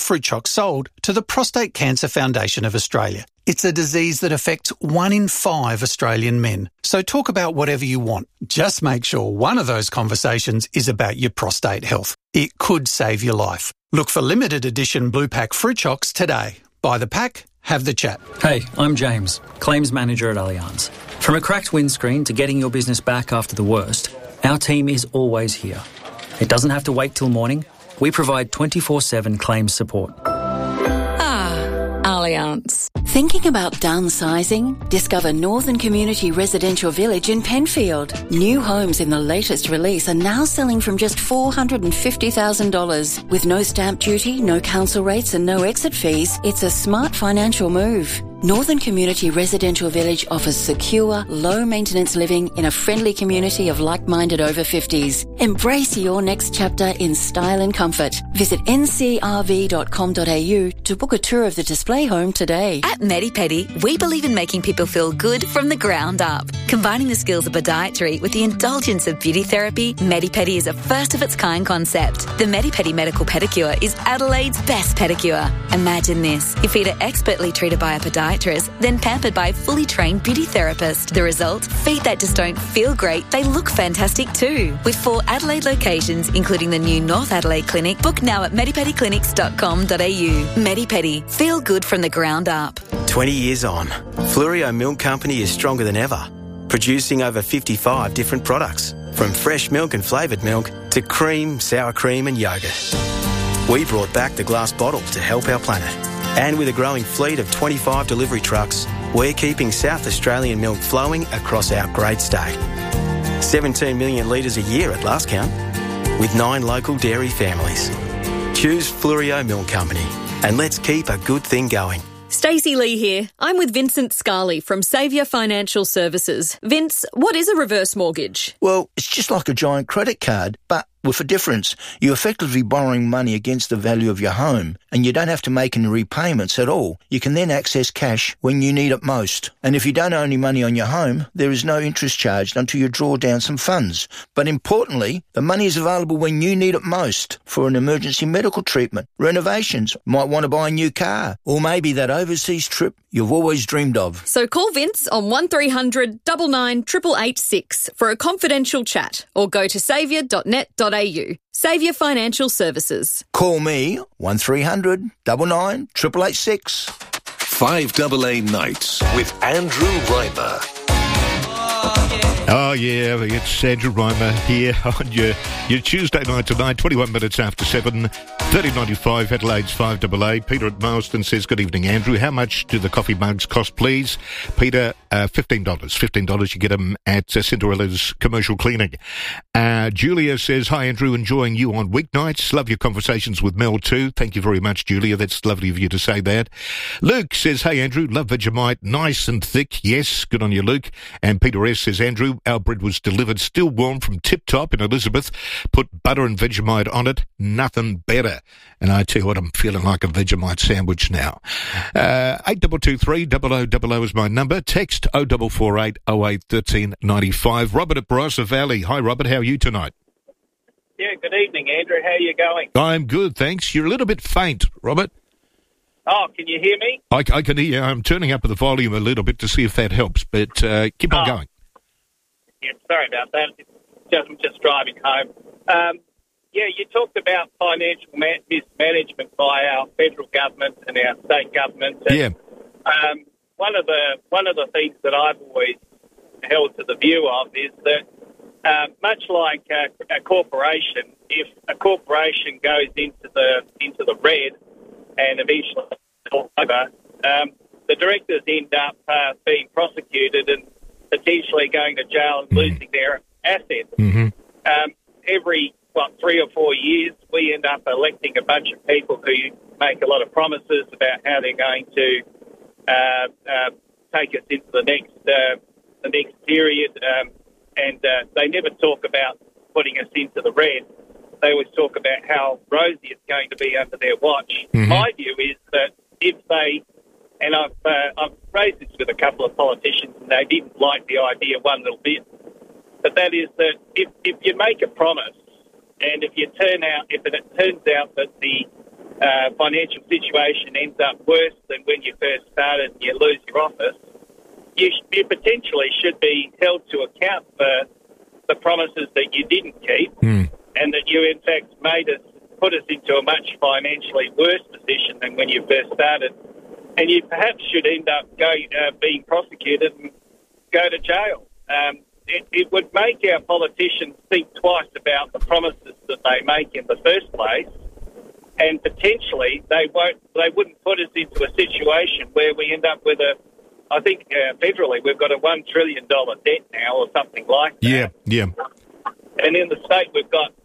fruit choc sold to the Prostate Cancer Foundation of Australia. It's a disease that affects 1 in 5 Australian men. So talk about whatever you want. Just make sure one of those conversations is about your prostate health. It could save your life. Look for limited edition Blue Pack fruit chocs today. Buy the pack, have the chat. Hey, I'm James, Claims Manager at Allianz. From a cracked windscreen to getting your business back after the worst, our team is always here. It doesn't have to wait till morning. We provide 24/7 claims support. Allianz. Thinking about downsizing? Discover Northern Community Residential Village in Penfield. New homes in the latest release are now selling from just $450,000. With no stamp duty, no council rates and no exit fees, it's a smart financial move. Northern Community Residential Village offers secure, low-maintenance living in a friendly community of like-minded over 50s. Embrace your next chapter in style and comfort. Visit ncrv.com.au to book a tour of the display home today. At MediPedi, we believe in making people feel good from the ground up. Combining the skills of podiatry with the indulgence of beauty therapy, MediPedi is a first-of-its-kind concept. The MediPedi Medical Pedicure is Adelaide's best pedicure. Imagine this. Your feet are expertly treated by a podiatrist, then pampered by a fully trained beauty therapist. The result? Feet that just don't feel great, they look fantastic too. With 4 Adelaide locations, including the new North Adelaide Clinic, book now at medipediclinics.com.au. MediPedi. Feel good from the ground up. 20 years on, Fluorio Milk Company is stronger than ever, producing over 55 different products, from fresh milk and flavoured milk to cream, sour cream and yoghurt. We brought back the glass bottle to help our planet. And with a growing fleet of 25 delivery trucks, we're keeping South Australian milk flowing across our great state. 17 million litres a year at last count, with 9 local dairy families. Choose Fluorio Milk Company, and let's keep a good thing going. Stacey Lee here. I'm with Vincent Scarley from Saviour Financial Services. Vince, what is a reverse mortgage? Well, it's just like a giant credit card, but with a difference. You're effectively borrowing money against the value of your home, and you don't have to make any repayments at all. You can then access cash when you need it most. And if you don't owe any money on your home, there is no interest charged until you draw down some funds. But importantly, the money is available when you need it most for an emergency medical treatment, renovations, might want to buy a new car, or maybe that overseas trip you've always dreamed of. So call Vince on 1300 99 888 for a confidential chat, or go to saviour.net.au. Saviour Financial Services. Call me 1300 99 888. 5AA Nights with Andrew Reimer. Oh, yeah, it's Andrew Reimer here on your Tuesday night tonight, 21 minutes after 7, 30.95, Adelaide's 5AA. Peter at Marsden says, good evening, Andrew. How much do the coffee mugs cost, please? Peter, $15. $15, you get them at Cinderella's Commercial Cleaning. Julia says, hi, Andrew, enjoying you on weeknights. Love your conversations with Mel, too. Thank you very much, Julia. That's lovely of you to say that. Luke says, hey, Andrew, love Vegemite, nice and thick. Yes, good on you, Luke. And Peter S. says, Andrew, our bread was delivered still warm from Tip Top in Elizabeth. Put butter and Vegemite on it. Nothing better. And I tell you what, I'm feeling like a Vegemite sandwich now. 8223 0000 is my number. Text 0448 08 1395. Robert at Barossa Valley. Hi, Robert. How are you tonight? Yeah, good evening, Andrew. How are you going? I'm good, thanks. You're a little bit faint, Robert. Oh, can you hear me? I can hear you. I'm turning up the volume a little bit to see if that helps, but keep on going. Yeah, sorry about that. I'm just driving home. Yeah, you talked about financial mismanagement by our federal government and our state government. And, yeah. One of the things that I've always held to the view of is that much like a corporation, if a corporation goes into the red and eventually over, the directors end up being prosecuted and potentially going to jail and losing their assets. Mm-hmm. Every 3 or 4 years, we end up electing a bunch of people who make a lot of promises about how they're going to take us into the next period, and they never talk about putting us into the red. They always talk about how rosy it's going to be under their watch. Mm-hmm. My view is that if they, and I've raised this with a couple of politicians, and they didn't like the idea one little bit, but that is that if you make a promise, and if it turns out that the financial situation ends up worse than when you first started and you lose your office, you potentially should be held to account for the promises that you didn't keep and that you, in fact, put us into a much financially worse position than when you first started. And you perhaps should end up being prosecuted and go to jail. It would make our politicians think twice about the promises that they make in the first place, and potentially they wouldn't put us into a situation where we end up with I think federally we've got a $1 trillion debt now or something like that. Yeah. And in the state we've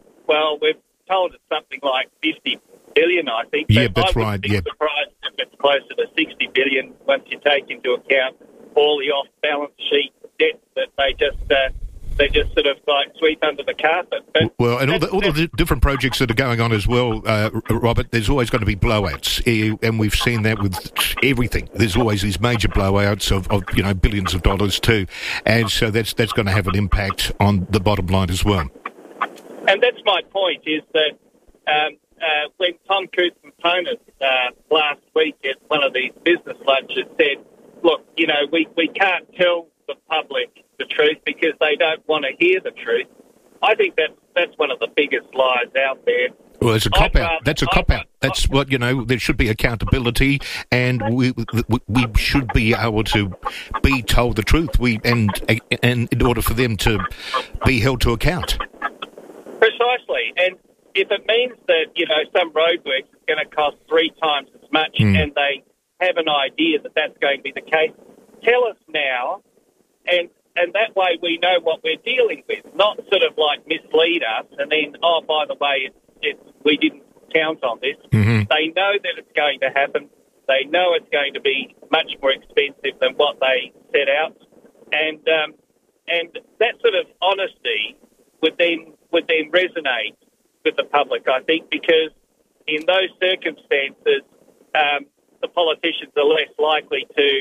told it's something like 50 billion, I think. Yeah, but that's right. I wouldn't be surprised if it's closer to 60 billion once you take into account all the off-balance sheet debt that they just sort of sweep under the carpet. But well, and all the different projects that are going on as well, Robert, there's always going to be blowouts, and we've seen that with everything. There's always these major blowouts of billions of dollars too, and so that's going to have an impact on the bottom line as well. And that's my point, is that when Tom Koutsantonis last week at one of these business lunches said, look, we can't tell the public the truth because they don't want to hear the truth. I think that's one of the biggest lies out there. Well, it's a cop-out. That's a cop-out. That's what, there should be accountability, and we should be able to be told the truth. And in order for them to be held to account. Precisely. And if it means that, some roadworks is going to cost 3 times as much and they have an idea that that's going to be the case, tell us now, and that way we know what we're dealing with, not sort of mislead us and then, oh, by the way, we didn't count on this. Mm-hmm. They know that it's going to happen. They know it's going to be much more expensive than what they set out. And that sort of honesty would then resonate with the public, I think, because in those circumstances, the politicians are less likely to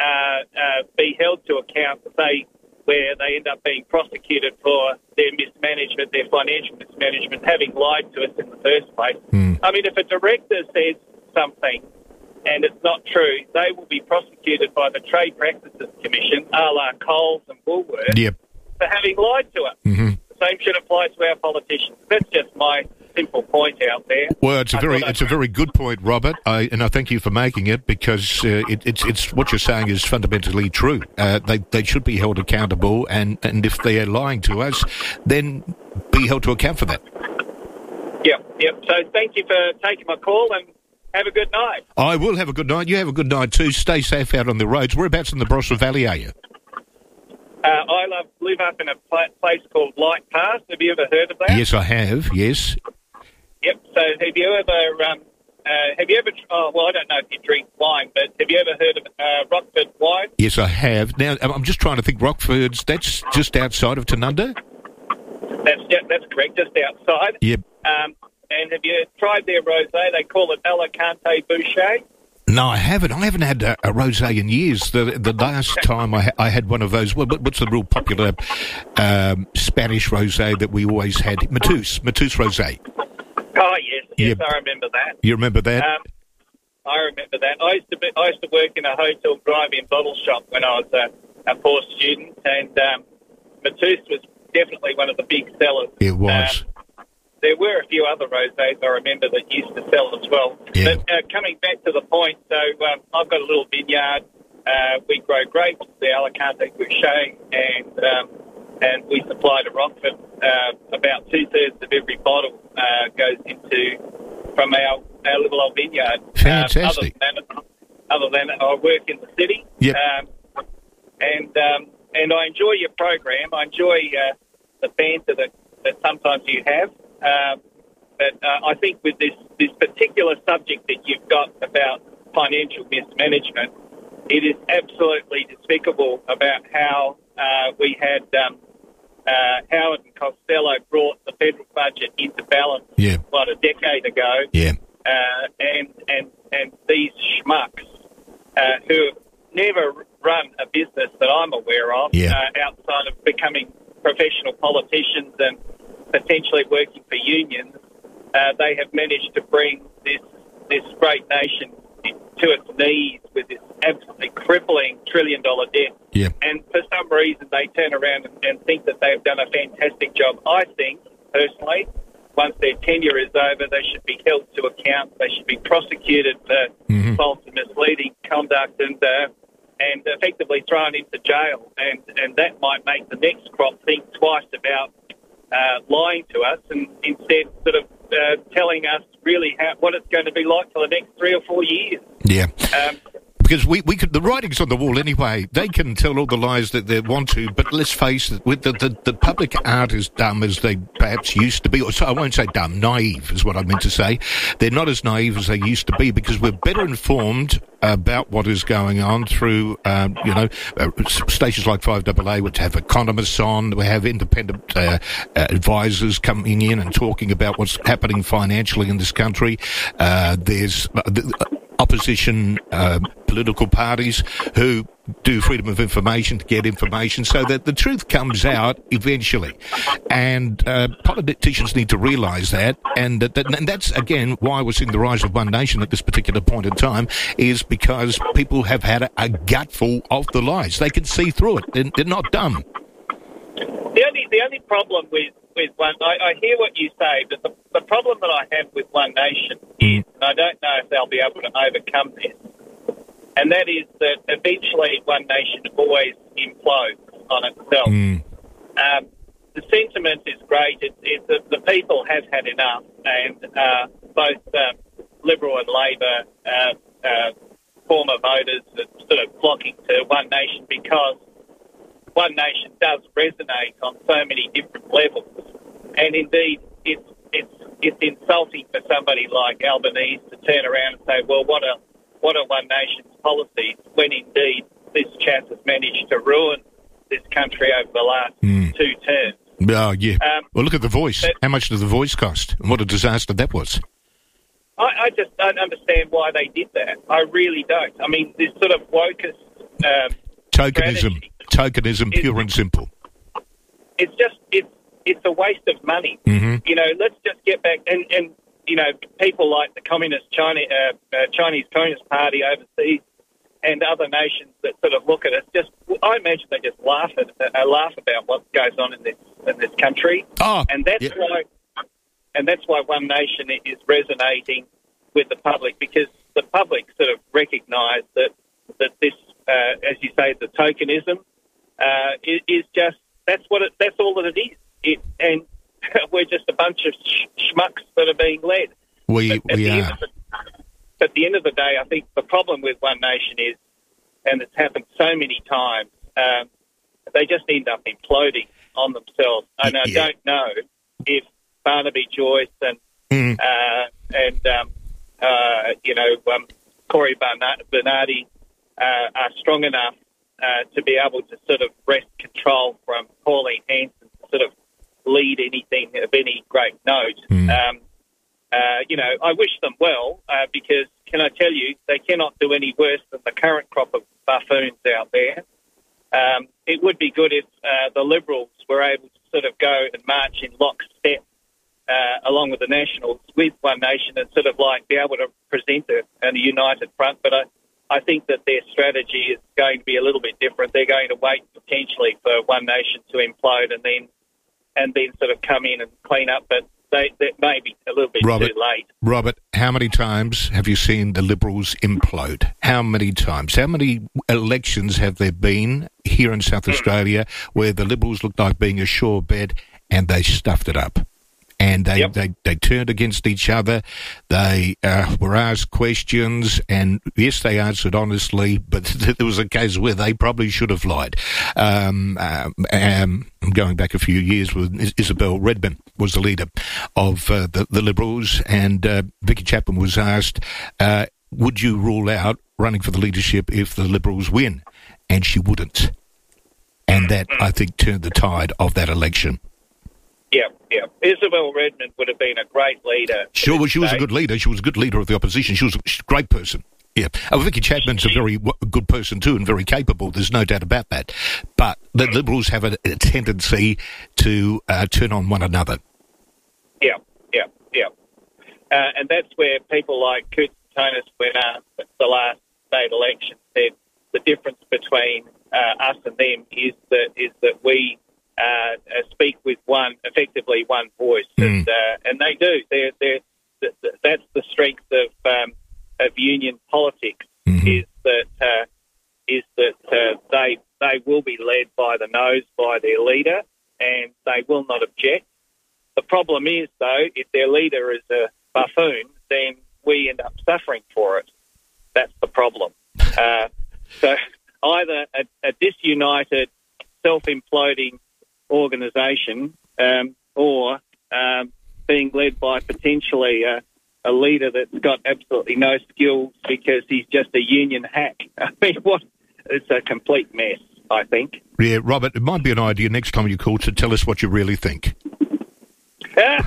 be held to account, say, where they end up being prosecuted for their mismanagement, their financial mismanagement, having lied to us in the first place. I mean, if a director says something and it's not true, they will be prosecuted by the Trade Practices Commission, a la Coles and Woolworths, for having lied to us. Mm-hmm. The same should apply to our politicians. That's just my simple point out there. Well, it's a very good point, Robert, and I thank you for making it, because it's what you're saying is fundamentally true. They should be held accountable, and if they are lying to us, then be held to account for that. Yep. So thank you for taking my call, and have a good night. I will have a good night. You have a good night too. Stay safe out on the roads. Whereabouts in the Barossa Valley are you? I live up in a place called Light Pass. Have you ever heard of that? Yes, I have. Yes. Yep. So have you ever? I don't know if you drink wine, but have you ever heard of Rockford wine? Yes, I have. Now I'm just trying to think. Rockford's, that's just outside of Tanunda. That's correct. Just outside. Yep. And have you tried their rosé? They call it Alicante Boucher. No, I haven't. I haven't had a rosé in years. The last time I had one of those, what's the real popular Spanish rosé that we always had? Matus rosé. Oh, yes, yep. I remember that. You remember that? I remember that. I used to work in a hotel drive-in bottle shop when I was a poor student, and Matus was definitely one of the big sellers. It was. There were a few other rosés I remember that used to sell as well. Yeah. But coming back to the point, so I've got a little vineyard. We grow grapes, the Alicante Boucher, and we supply to Rockford. About 2/3 of every bottle goes from our little old vineyard. Fantastic. Other than I work in the city. Yep. And I enjoy your program. I enjoy the banter that sometimes you have. But I think with this particular subject that you've got about financial mismanagement, it is absolutely despicable about how we had Howard and Costello brought the federal budget into balance a decade ago. Yeah. And these schmucks who have never run a business that I'm aware of outside of becoming professional politicians and potentially working for unions, they have managed to bring this this great nation to its knees with this absolutely crippling $1 trillion debt. Yeah. And for some reason, they turn around and think that they've done a fantastic job. I think, personally, once their tenure is over, they should be held to account. They should be prosecuted for false and misleading conduct and effectively thrown into jail. And that might make the next crop think twice about lying to us and instead sort of telling us really what it's going to be like for the next 3 or 4 years. Yeah. Because we could, the writing's on the wall anyway. They can tell all the lies that they want to, but let's face it, with the public aren't as dumb as they perhaps used to be. Or so I won't say dumb, naive is what I meant to say. They're not as naive as they used to be because we're better informed about what is going on through, stations like 5AA, which have economists on. We have independent advisors coming in and talking about what's happening financially in this country. There's opposition political parties who do freedom of information to get information so that the truth comes out eventually. And politicians need to realise that. And that's, again, why we're seeing the rise of One Nation at this particular point in time, is because people have had a gutful of the lies. They can see through it. They're not dumb. The only problem with One, I hear what you say, but the problem that I have with One Nation is, and I don't know if they'll be able to overcome this, and that is that eventually One Nation always implodes on itself. The sentiment is great. The people have had enough, and both Liberal and Labor former voters are sort of flocking to One Nation because One Nation does resonate on so many different levels. And indeed, it's insulting for somebody like Albanese to turn around and say, well, what are One Nation's policies, when indeed this chap has managed to ruin this country over the last 2 terms. Oh, yeah. Well, look at The Voice. How much did The Voice cost? And what a disaster that was. I just don't understand why they did that. I really don't. I mean, this sort of wokest Tokenism, pure and simple. It's it's a waste of money. You know, let's just get back and you know, people like the Chinese Communist Party overseas and other nations that sort of look at us, I imagine they just laugh about what goes on in this country. And that's why One Nation is resonating with the public, because the public sort of recognise that this, as you say, the tokenism is just that's all that it is. And we're just a bunch of schmucks that are being led. At the end of the day, I think the problem with One Nation is, and it's happened so many times, they just end up imploding on themselves. And I don't know if Barnaby Joyce and Cory Bernardi are strong enough to be able to sort of wrest control from Pauline Hanson to sort of lead anything of any great note. I wish them well because, can I tell you, they cannot do any worse than the current crop of buffoons out there. It would be good if the Liberals were able to sort of go and march in lockstep along with the Nationals with One Nation and sort of like be able to present a united front. But I think that their strategy is going to be a little bit different. They're going to wait potentially for One Nation to implode and then sort of come in and clean up. But they may be a little bit too late. Robert, how many times have you seen the Liberals implode? How many times? How many elections have there been here in South Australia where the Liberals looked like being a sure bet and they stuffed it up? And they turned against each other. They were asked questions, and yes, they answered honestly, but there was a case where they probably should have lied. I'm going back a few years when Isabel Redman was the leader of the Liberals, and Vicky Chapman was asked, would you rule out running for the leadership if the Liberals win? And she wouldn't. And that, I think, turned the tide of that election. Yeah. Isabel Redman would have been a great leader. Sure, she was a good leader. She was a good leader of the opposition. She was a great person. Yeah. Vicky Chapman's a very good person too and very capable. There's no doubt about that. But the Liberals have a tendency to turn on one another. Yeah. And that's where people like Coots Antonis, when the last state election, said the difference between us and them is that we speak with effectively one voice, and they do. That's the strength of union politics. Is that they will be led by the nose by their leader, and they will not object. The problem is, though, if their leader is a buffoon, then we end up suffering for it. That's the problem. So either a disunited, self-imploding organisation or being led by potentially a leader that's got absolutely no skills because he's just a union hack. I mean, it's a complete mess, I think. Yeah, Robert, it might be an idea next time you call to tell us what you really think. And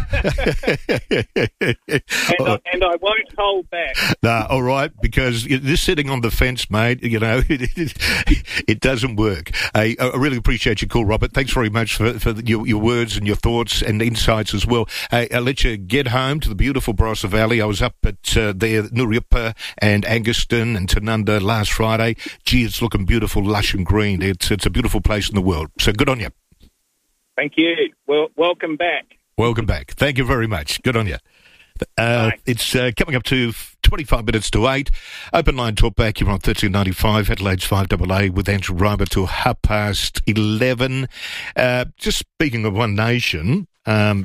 I won't hold back. No, all right, because this sitting on the fence, mate, it doesn't work. I really appreciate your call, Robert. Thanks very much for your words and your thoughts and insights as well. I'll let you get home to the beautiful Barossa Valley. I was up at Nuripa and Anguston and Tanunda last Friday. Gee, it's looking beautiful, lush and green. It's a beautiful place in the world. So good on you. Thank you. Well, welcome back. Welcome back. Thank you very much. Good on you. It's coming up to 25 minutes to 8. Open line talk back. You're on 1395, Adelaide's 5AA with Andrew Reimer till 11:30. Just speaking of One Nation, we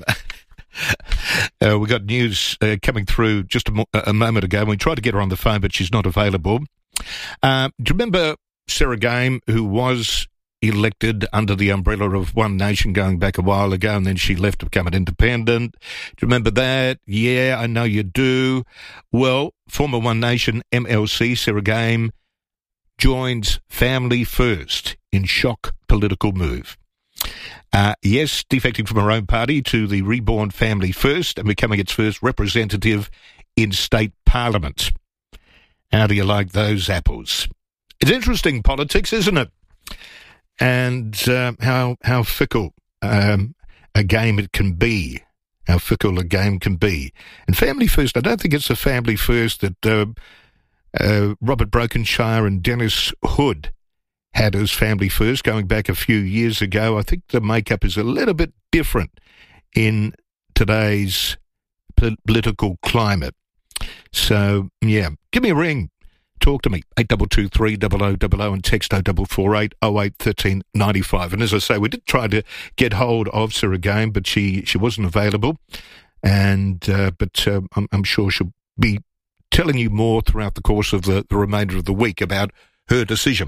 got news coming through just a moment ago. We tried to get her on the phone, but she's not available. Do you remember Sarah Game, who was elected under the umbrella of One Nation going back a while ago, and then she left to become an independent? Do you remember that? Yeah, I know you do. Well, former One Nation MLC Sarah Game joins Family First in shock political move. Yes, defecting from her own party to the reborn Family First and becoming its first representative in state parliament. How do you like those apples? It's interesting politics, isn't it? And how fickle a game it can be. How fickle a game can be. And Family First, I don't think it's the Family First that Robert Brokenshire and Dennis Hood had as Family First going back a few years ago. I think the makeup is a little bit different in today's political climate. So, yeah, give me a ring. Talk to me, 8223 0000 and text 0448 08 13 95. And as I say, we did try to get hold of Sarah Game, but she wasn't available. And but I'm sure she'll be telling you more throughout the course of the remainder of the week about her decision.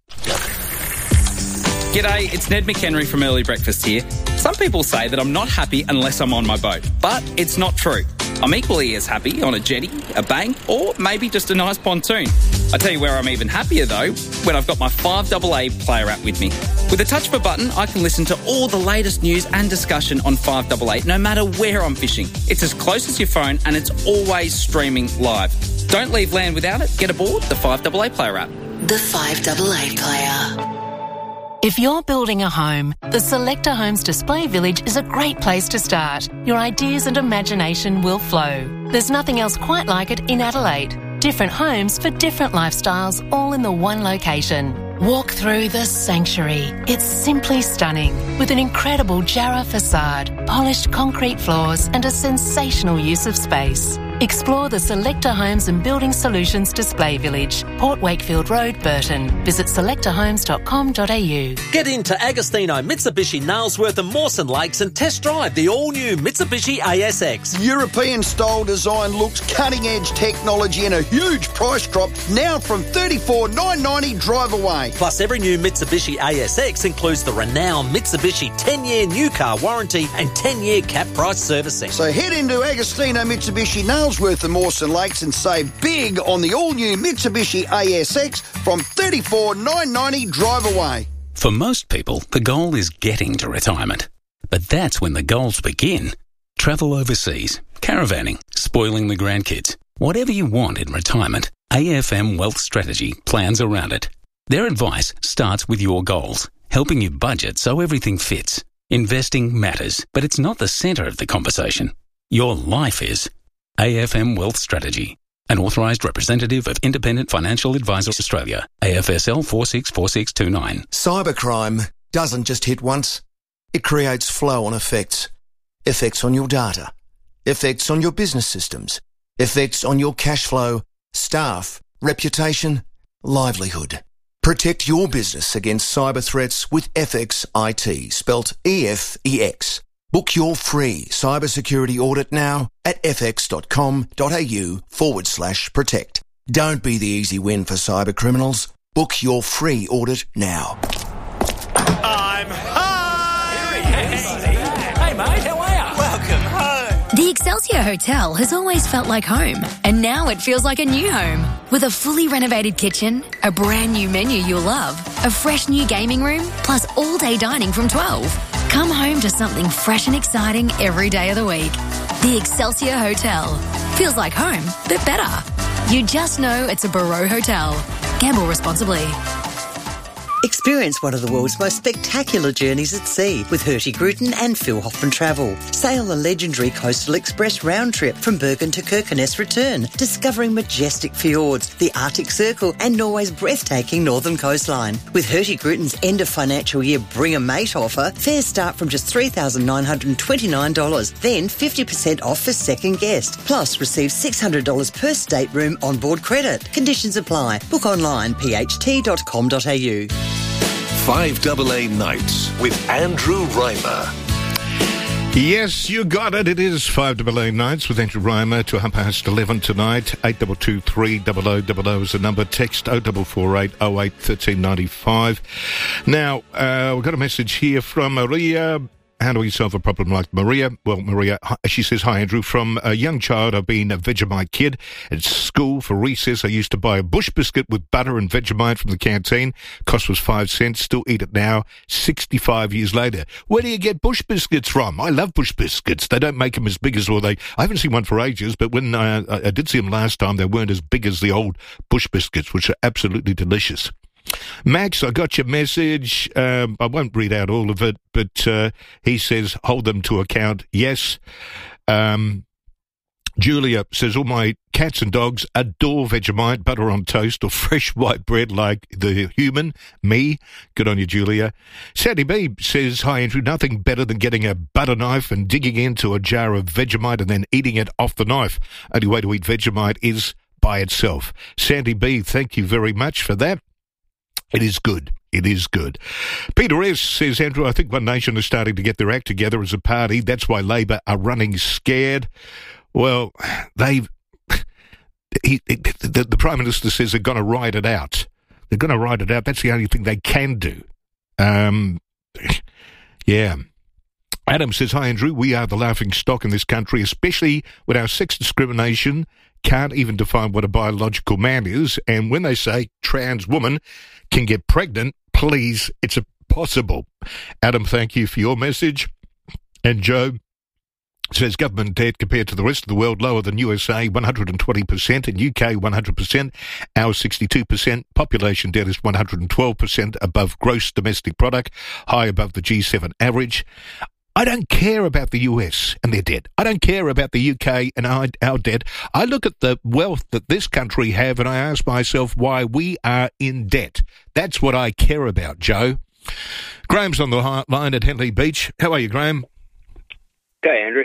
G'day, it's Ned McHenry from Early Breakfast here. Some people say that I'm not happy unless I'm on my boat, but it's not true. I'm equally as happy on a jetty, a bank, or maybe just a nice pontoon. I tell you where I'm even happier though, when I've got my 5AA player app with me. With a touch of a button, I can listen to all the latest news and discussion on 5AA, no matter where I'm fishing. It's as close as your phone and it's always streaming live. Don't leave land without it. Get aboard the 5AA player app. The 5AA player. If you're building a home, the Selector Homes Display Village is a great place to start. Your ideas and imagination will flow. There's nothing else quite like it in Adelaide. Different homes for different lifestyles, all in the one location. Walk through the sanctuary. It's simply stunning, with an incredible Jarrah facade, polished concrete floors and a sensational use of space. Explore the Selector Homes and Building Solutions Display Village, Port Wakefield Road, Burton. Visit selectorhomes.com.au. Get into Agostino Mitsubishi Nailsworth and Mawson Lakes and test drive the all-new Mitsubishi ASX. European-style design looks, cutting-edge technology and a huge price drop, now from $34,990 drive away. Plus, every new Mitsubishi ASX includes the renowned Mitsubishi 10-year new car warranty and 10-year cap price servicing. So head into Agostino Mitsubishi Nailsworth and Mawson Lakes and save big on the all-new Mitsubishi ASX from $34,990 drive away. For most people, the goal is getting to retirement. But that's when the goals begin. Travel overseas, caravanning, spoiling the grandkids. Whatever you want in retirement, AFM Wealth Strategy plans around it. Their advice starts with your goals, helping you budget so everything fits. Investing matters, but it's not the centre of the conversation. Your life is. AFM Wealth Strategy. An authorised representative of Independent Financial Advisors Australia. AFSL 464629. Cybercrime doesn't just hit once. It creates flow-on effects. Effects on your data. Effects on your business systems. Effects on your cash flow, staff, reputation, livelihood. Protect your business against cyber threats with FX IT, spelt EFEX. Book your free cybersecurity audit now at fx.com.au/protect. Don't be the easy win for cyber criminals. Book your free audit now. I'm home! Hey mate, how are you? Welcome home. The Excelsior Hotel has always felt like home, and now it feels like a new home. With a fully renovated kitchen, a brand new menu you'll love, a fresh new gaming room, plus all-day dining from 12. Come home to something fresh and exciting every day of the week. The Excelsior Hotel. Feels like home, but better. You just know it's a Barreau Hotel. Gamble responsibly. Experience one of the world's most spectacular journeys at sea with Hurtigruten and Phil Hoffman Travel. Sail the legendary Coastal Express round trip from Bergen to Kirkenes return, discovering majestic fjords, the Arctic Circle and Norway's breathtaking northern coastline. With Hurtigruten's end of financial year Bring a Mate offer, fares start from just $3,929, then 50% off for second guest. Plus, receive $600 per stateroom onboard credit. Conditions apply. Book online, pht.com.au. 5AA Nights with Andrew Reimer. Yes, you got it. It is 5AA Nights with Andrew Reimer to 11:30 tonight. 8223 is the number. Text 0448 08 1395. Now, we've got a message here from Maria. How do we solve a problem like Maria? Well, Maria, she says, hi, Andrew. From a young child, I've been a Vegemite kid. At school, for recess, I used to buy a bush biscuit with butter and Vegemite from the canteen. Cost was 5 cents. Still eat it now, 65 years later. Where do you get bush biscuits from? I love bush biscuits. They don't make them as big as, I haven't seen one for ages, but when I did see them last time, they weren't as big as the old bush biscuits, which are absolutely delicious. Max, I got your message. I won't read out all of it, but he says, hold them to account. Yes. Julia says, all my cats and dogs adore Vegemite, butter on toast or fresh white bread like the human, me. Good on you, Julia. Sandy B says, hi, Andrew, nothing better than getting a butter knife and digging into a jar of Vegemite and then eating it off the knife. Only way to eat Vegemite is by itself. Sandy B, thank you very much for that. It is good. It is good. Peter S. says, Andrew, I think One Nation is starting to get their act together as a party. That's why Labor are running scared. Well, the Prime Minister says they're going to ride it out. They're going to ride it out. That's the only thing they can do. Yeah. Adam says, hi, Andrew, we are the laughing stock in this country, especially with our sex discrimination. Can't even define what a biological man is. And when they say trans woman can get pregnant, please, it's impossible. Adam, thank you for your message. And Joe says government debt compared to the rest of the world lower than USA, 120%, and UK 100%, our 62%. Population debt is 112% above gross domestic product, high above the G7 average. I don't care about the US and their debt. I don't care about the UK and our debt. I look at the wealth that this country have and I ask myself why we are in debt. That's what I care about, Joe. Graham's on the line at Henley Beach. How are you, Graham? Okay, Andrew.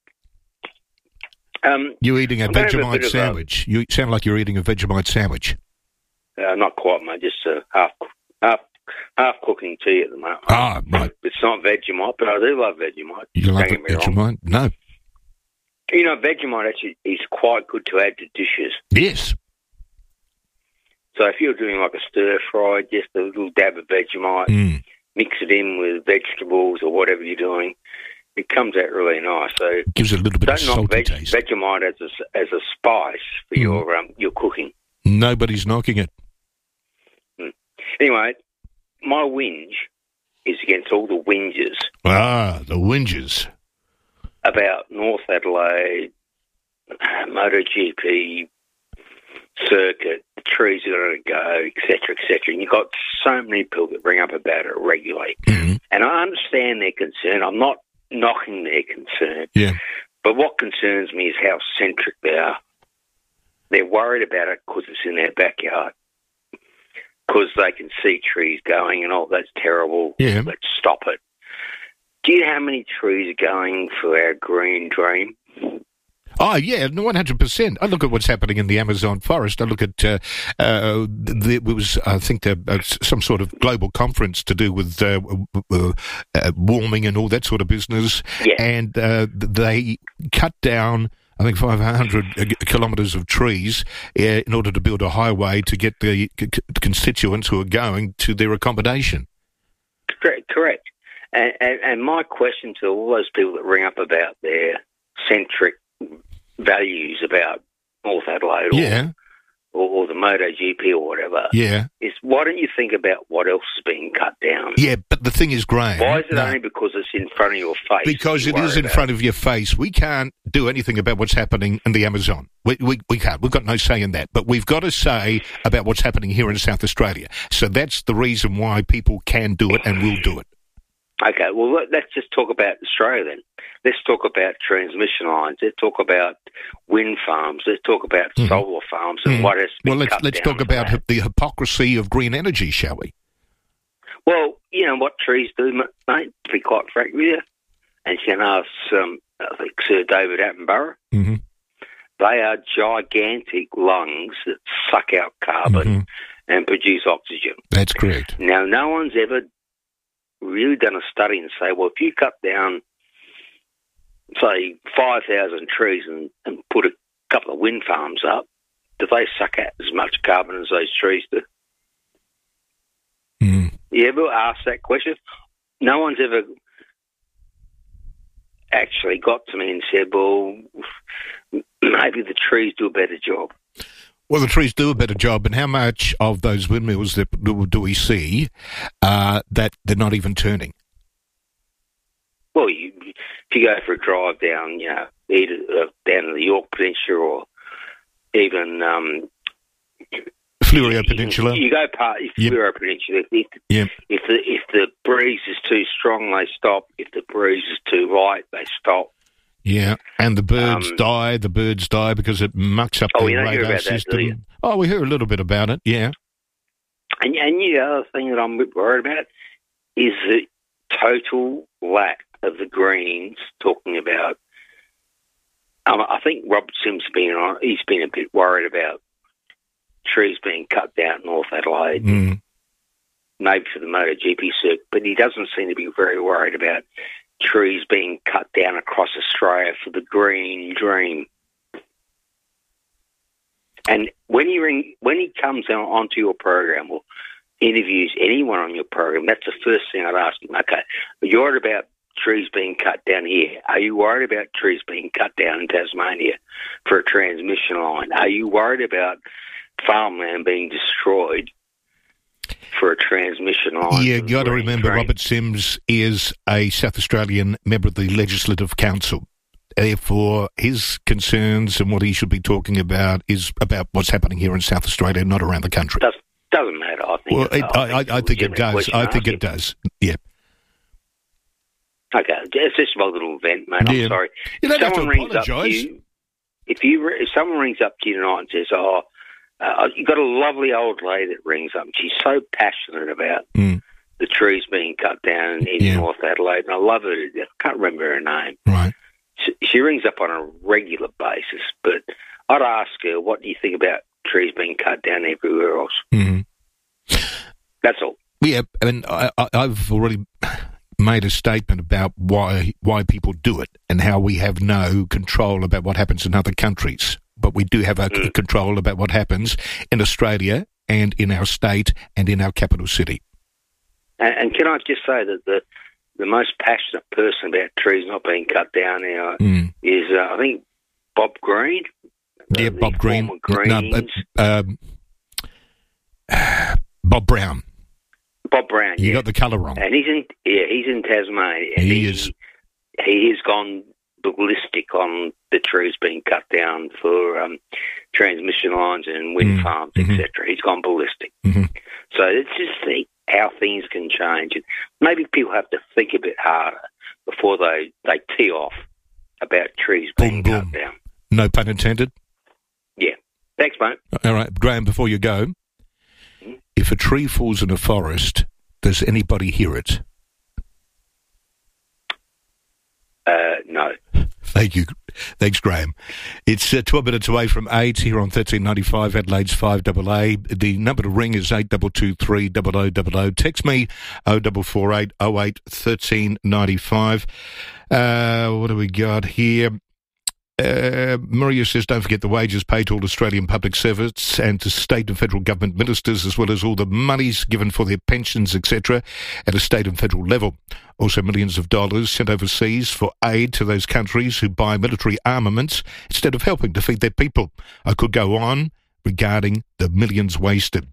You eating a Vegemite sandwich? You sound like you're eating a Vegemite sandwich. Not quite, mate. Just half cooking tea at the moment. Ah, right. It's not Vegemite, but I do love Vegemite. You love Vegemite? No. You know, Vegemite actually is quite good to add to dishes. Yes. So if you're doing like a stir fry, just a little dab of Vegemite, mix it in with vegetables or whatever you're doing, it comes out really nice. So it gives it a little bit of salty taste. Vegemite as a spice for your cooking. Nobody's knocking it. Anyway, my whinge is against all the whingers. Ah, the whingers. About North Adelaide, MotoGP, circuit, the trees are going to go, etc., etc. And you've got so many people that bring up about it regularly. Mm-hmm. And I understand their concern. I'm not knocking their concern. Yeah. But what concerns me is how centric they are. they're worried about it because it's in their backyard, because they can see trees going and all that's terrible. Yeah. Let's stop it. Do you know how many trees are going for our green dream? Oh, yeah, 100%. I look at what's happening in the Amazon forest. I look at, it was, I think, some sort of global conference to do with warming and all that sort of business. Yeah. And they cut down, I think, 500 kilometres of trees in order to build a highway to get the constituents who are going to their accommodation. Correct. And my question to all those people that ring up about their centric values about North Adelaide or the MotoGP or whatever is, why don't you think about what else is being cut down? Yeah, but the thing is, Graham... Why is it only because it's in front of your face? Because it is in front of your face. We can't do anything about what's happening in the Amazon. We can't. We've got no say in that. But we've got to say about what's happening here in South Australia. So that's the reason why people can do it and will do it. Okay, well, let's just talk about Australia then. Let's talk about transmission lines. Let's talk about wind farms. Let's talk about solar farms and what has to be cut down. Let's talk about the hypocrisy of green energy, shall we? Well, you know what trees do, mate, to be quite frank with you, and you can ask, I think, Sir David Attenborough. Mm-hmm. They are gigantic lungs that suck out carbon and produce oxygen. That's correct. Now, no one's ever really done a study and say, well, if you cut down, say, 5,000 trees and put a couple of wind farms up, do they suck out as much carbon as those trees do? You ever ask that question? No one's ever actually got to me and said, well, maybe the trees do a better job. Well, the trees do a better job, and how much of those windmills that do we see that they're not even turning? Well, if you go for a drive down, either down to the York Peninsula or even Fleurieu Peninsula. You go past Fleurieu Peninsula. If the breeze is too strong, they stop. If the breeze is too light, they stop. Yeah, and the birds die. The birds die because it mucks up the radar system. Oh, we hear a little bit about it, yeah. And the other thing that I'm a bit worried about is the total lack of the Greens talking about. I think Rob Sims he's been a bit worried about trees being cut down in North Adelaide, maybe for the MotoGP circuit, but he doesn't seem to be very worried about trees being cut down across Australia for the green dream. And when he comes onto your program or interviews anyone on your program, that's the first thing I'd ask him. Okay, you're worried about trees being cut down here. Are you worried about trees being cut down in Tasmania for a transmission line? Are you worried about farmland being destroyed for a transmission line? Yeah, you got to remember, Robert Sims is a South Australian member of the Legislative Council. Therefore, his concerns and what he should be talking about is about what's happening here in South Australia, not around the country. Doesn't matter, I think. Well, I think it does. I think it does. Yeah. Okay, it's just my little event, mate. I'm sorry. You don't have to apologise. If someone rings up to you tonight and says, you've got a lovely old lady that rings up, and she's so passionate about the trees being cut down in North Adelaide, and I love her. I can't remember her name. Right. She rings up on a regular basis, but I'd ask her, what do you think about trees being cut down everywhere else? Mm-hmm. That's all. Yeah, and I've already made a statement about why people do it and how we have no control about what happens in other countries. But we do have a control about what happens in Australia and in our state and in our capital city. And can I just say that the most passionate person about trees not being cut down now is, I think, Bob Green. Yeah, Bob Green. Bob Brown. Bob Brown, You got the colour wrong. And he's in Tasmania. And he is. He has gone ballistic on the trees being cut down for transmission lines and wind farms, etc. He's gone ballistic. So let's just see how things can change. And maybe people have to think a bit harder before they tee off about trees being cut down. No pun intended? Yeah. Thanks, mate. All right, Graham, before you go, if a tree falls in a forest, does anybody hear it? No. Thank you. Thanks, Graham. It's 12 minutes away from 8 here on 1395 Adelaide's 5AA. The number to ring is 8223 0000. Text me 0448 08 1395. What do we got here? Maria says, don't forget the wages paid to all Australian public servants and to state and federal government ministers, as well as all the monies given for their pensions, etc., at a state and federal level. Also millions of dollars sent overseas for aid to those countries who buy military armaments instead of helping defeat their people. I could go on regarding the millions wasted.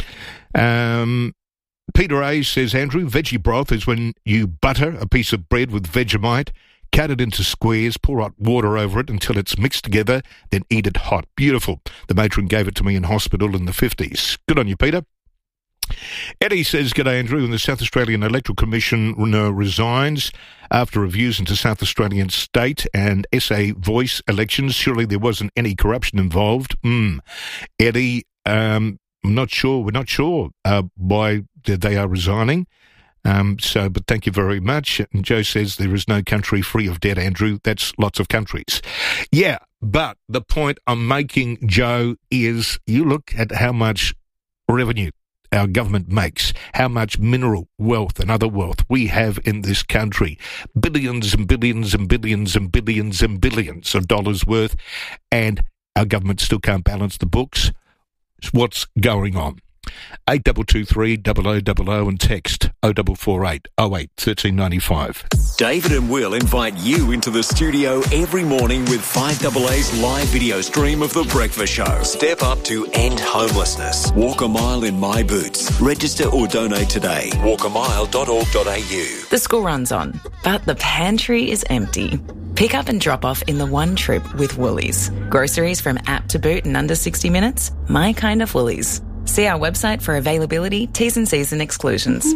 Peter A. says, Andrew, veggie broth is when you butter a piece of bread with Vegemite, cut it into squares, pour hot water over it until it's mixed together, then eat it hot. Beautiful. The matron gave it to me in hospital in the 50s. Good on you, Peter. Eddie says, G'day, Andrew. When the South Australian Electoral Commission resigns after reviews into South Australian state and SA voice elections, surely there wasn't any corruption involved. Eddie, I'm not sure. We're not sure why they are resigning. But thank you very much. And Joe says there is no country free of debt, Andrew. That's lots of countries. Yeah, but the point I'm making, Joe, is you look at how much revenue our government makes, how much mineral wealth and other wealth we have in this country. Billions and billions and billions and billions and billions of dollars worth, and our government still can't balance the books. What's going on? 8223 0000 and text 0448 08 1395. David and Will invite you into the studio every morning with 5AA's live video stream of The Breakfast Show. Step up to end homelessness. Walk a mile in my boots. Register or donate today. walkamile.org.au. The school run's on, but the pantry is empty. Pick up and drop off in the one trip with Woolies. Groceries from app to boot in under 60 minutes. My kind of Woolies. See our website for availability, T's and C's and exclusions.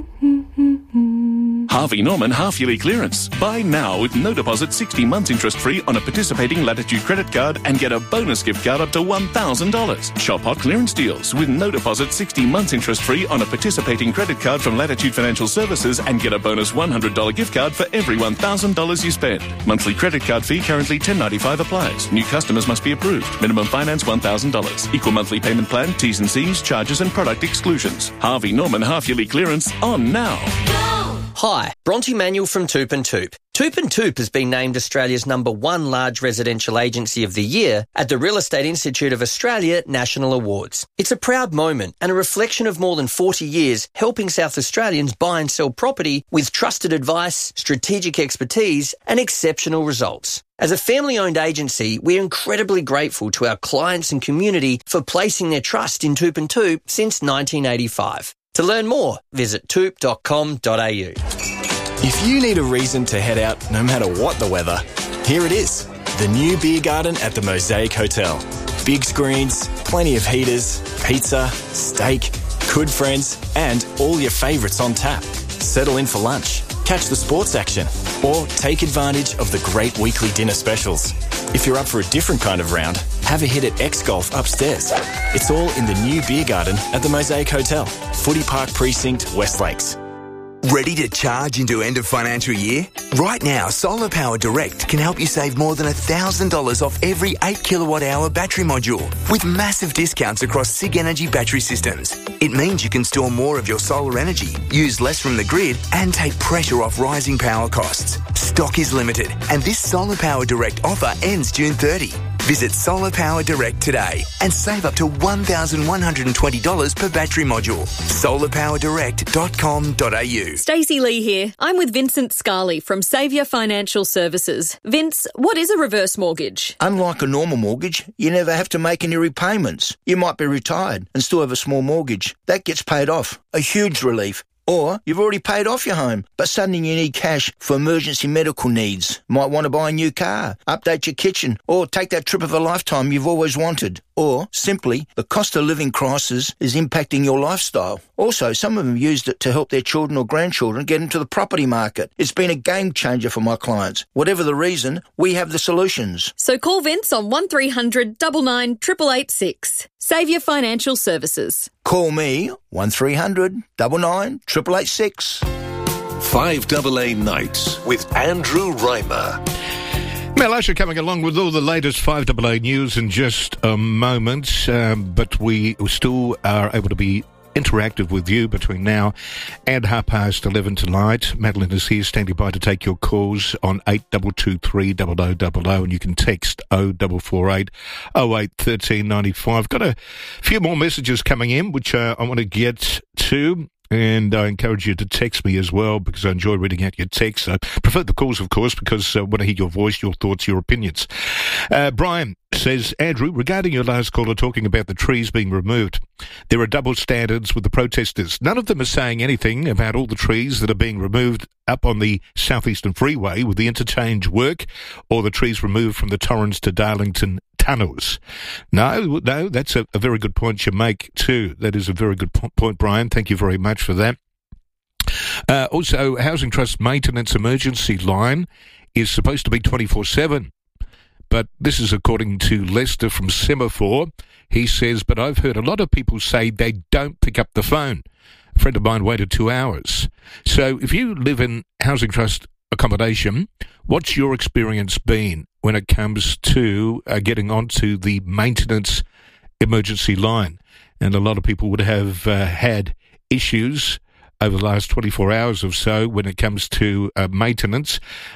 Harvey Norman half-yearly clearance. Buy now with no deposit, 60 months interest-free on a participating Latitude credit card and get a bonus gift card up to $1,000. Shop hot clearance deals with no deposit, 60 months interest-free on a participating credit card from Latitude Financial Services and get a bonus $100 gift card for every $1,000 you spend. Monthly credit card fee currently $10.95 applies. New customers must be approved. Minimum finance $1,000. Equal monthly payment plan, T's and C's, charges and product exclusions. Harvey Norman half-yearly clearance on now. Hi, Bronte Manuel from Toop and Toop. Toop and Toop has been named Australia's #1 large residential agency of the year at the Real Estate Institute of Australia National Awards. It's a proud moment and a reflection of more than 40 years helping South Australians buy and sell property with trusted advice, strategic expertise and exceptional results. As a family-owned agency, we're incredibly grateful to our clients and community for placing their trust in Toop and Toop since 1985. To learn more, visit toop.com.au. If you need a reason to head out no matter what the weather, here it is. The new beer garden at the Mosaic Hotel. Big screens, plenty of heaters, pizza, steak, good friends, and all your favourites on tap. Settle in for lunch, catch the sports action, or take advantage of the great weekly dinner specials. If you're up for a different kind of round, have a hit at X-Golf upstairs. It's all in the new beer garden at the Mosaic Hotel, Footy Park Precinct, West Lakes. Ready to charge into end of financial year? Right now, Solar Power Direct can help you save more than $1,000 off every 8 kilowatt hour battery module with massive discounts across SIG Energy battery systems. It means you can store more of your solar energy, use less from the grid and take pressure off rising power costs. Stock is limited and this Solar Power Direct offer ends June 30. Visit Solar Power Direct today and save up to $1,120 per battery module. solarpowerdirect.com.au. Stacey Lee here. I'm with Vincent Scarley from Saviour Financial Services. Vince, what is a reverse mortgage? Unlike a normal mortgage, you never have to make any repayments. You might be retired and still have a small mortgage. That gets paid off. A huge relief. Or you've already paid off your home, but suddenly you need cash for emergency medical needs. Might want to buy a new car, update your kitchen, or take that trip of a lifetime you've always wanted. Or, simply, the cost of living crisis is impacting your lifestyle. Also, some of them used it to help their children or grandchildren get into the property market. It's been a game changer for my clients. Whatever the reason, we have the solutions. So call Vince on 1300 99 886. Saviour Financial Services. Call me 1300 99 886. 5AA Nights with Andrew Reimer. Mel Usher coming along with all the latest 5AA news in just a moment, but we still are able to be interactive with you between now and 11:30 tonight. Madeline is here standing by to take your calls on 8223 0000, and you can text 0448 08 1395. Got a few more messages coming in which I want to get to. And I encourage you to text me as well, because I enjoy reading out your texts. I prefer the calls, of course, because I want to hear your voice, your thoughts, your opinions. Brian says, Andrew, regarding your last caller talking about the trees being removed, there are double standards with the protesters. None of them are saying anything about all the trees that are being removed up on the Southeastern Freeway with the interchange work, or the trees removed from the Torrens to Darlington tunnels. No, that's a very good point you make too. That is a very good point, Brian. Thank you very much for that. Also, Housing Trust maintenance emergency line is supposed to be 24/7. But this is according to Lester from Semaphore. He says, but I've heard a lot of people say they don't pick up the phone. A friend of mine waited 2 hours. So if you live in Housing Trust accommodation, what's your experience been when it comes to getting onto the maintenance emergency line? And a lot of people would have had issues over the last 24 hours or so when it comes to maintenance.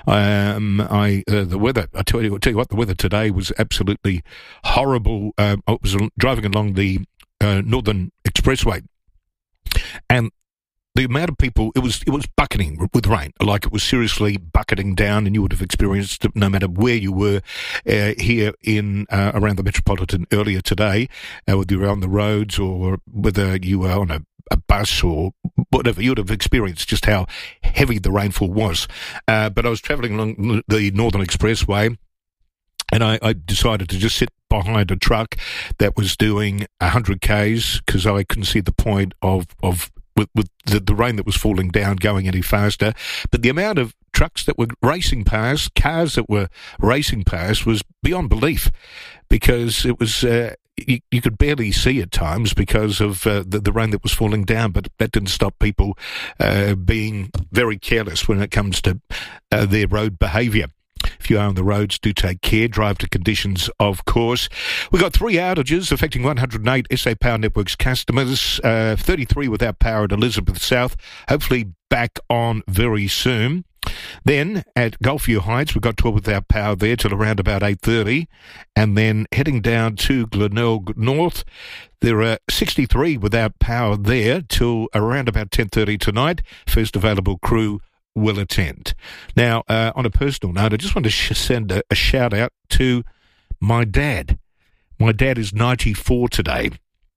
The weather, I tell you what, the weather today was absolutely horrible. I was driving along the Northern Expressway, and the amount of people, it was bucketing with rain, like it was seriously bucketing down, and you would have experienced it no matter where you were here in around the Metropolitan earlier today, whether you were on the roads or whether you were on a bus or whatever, you would have experienced just how heavy the rainfall was. But I was travelling along the Northern Expressway, and I decided to just sit behind a truck that was doing 100 Ks because I couldn't see the point of with the rain that was falling down going any faster. But the amount of trucks that were racing past, cars that were racing past, was beyond belief, because it was you could barely see at times because of the rain that was falling down. But that didn't stop people being very careless when it comes to their road behaviour. If you are on the roads, do take care. Drive to conditions, of course. We've got 3 outages affecting 108 SA Power Networks customers, 33 without power at Elizabeth South, hopefully back on very soon. Then at Gulfview Heights, we've got 12 without power there till around about 8:30. And then heading down to Glenelg North, there are 63 without power there till around about 10:30 tonight. First available crew will attend. Now, on a personal note, I just want to send a shout out to my dad. My dad is 94 today,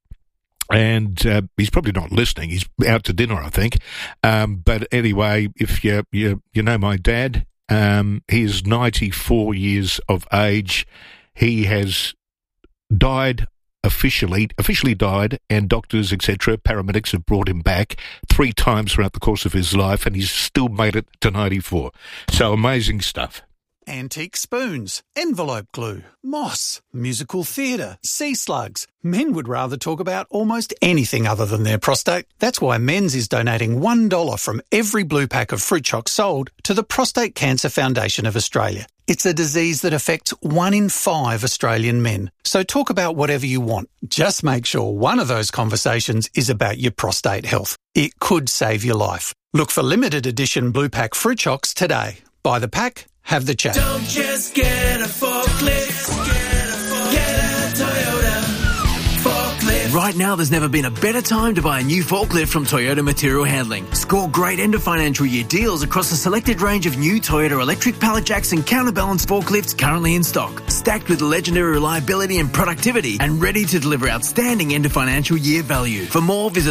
and he's probably not listening. He's out to dinner, I think. But anyway, if you know my dad, he is 94 years of age. He has died officially died, and doctors, etc., paramedics have brought him back 3 times throughout the course of his life, and he's still made it to 94. So amazing stuff. Antique spoons, envelope glue, moss, musical theatre, sea slugs. Men would rather talk about almost anything other than their prostate. That's why Men's is donating $1 from every blue pack of fruit chocs sold to the Prostate Cancer Foundation of Australia. It's a disease that affects 1 in 5 Australian men. So talk about whatever you want. Just make sure one of those conversations is about your prostate health. It could save your life. Look for limited edition blue pack fruit chocs today. Buy the pack, have the chat. Don't just get a forklift, get a Toyota forklift. Right now, there's never been a better time to buy a new forklift from Toyota Material Handling. Score great end of financial year deals across a selected range of new Toyota electric pallet jacks and counterbalance forklifts currently in stock, stacked with legendary reliability and productivity, and ready to deliver outstanding end of financial year value. For more, visit